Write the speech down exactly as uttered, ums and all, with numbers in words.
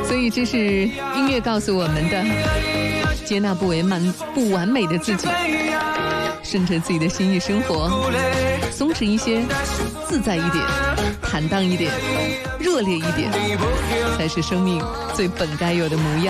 所以这是音乐告诉我们的，接纳不为完不完美的自己，顺着自己的心意生活，松弛一些，自在一点，坦荡一点，热烈一点，才是生命最本该有的模样。